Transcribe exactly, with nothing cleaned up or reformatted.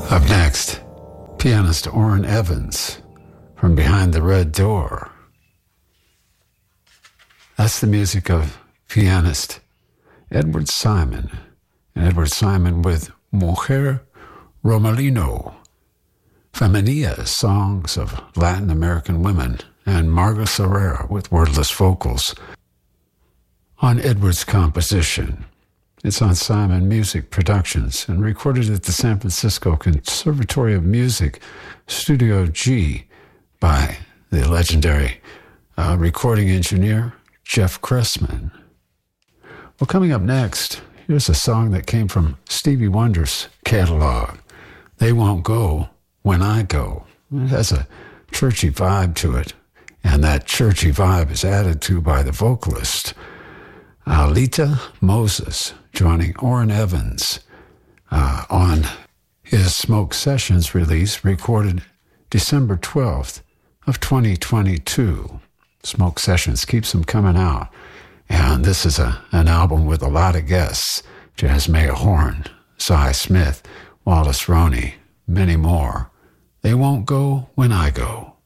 Up next, pianist Orrin Evans from Behind the Red Door. That's the music of pianist Edward Simon, and Edward Simon with Mujer Romalino, Feminía, songs of Latin American women, and Margot Serrera with wordless vocals on Edward's composition. It's on Simon Music Productions and recorded at the San Francisco Conservatory of Music, Studio G, by the legendary uh, recording engineer Jeff Cressman. Well, coming up next, here's a song that came from Stevie Wonder's catalog, They Won't Go When I Go. It has a churchy vibe to it, and that churchy vibe is added to by the vocalist Alita Moses, joining Orrin Evans uh, on his Smoke Sessions release, recorded December twelfth of twenty twenty-two. Smoke Sessions keeps them coming out, and this is a an album with a lot of guests: Jasmea Horn, Cy Smith, Wallace Roney, many more. They Won't Go When I Go.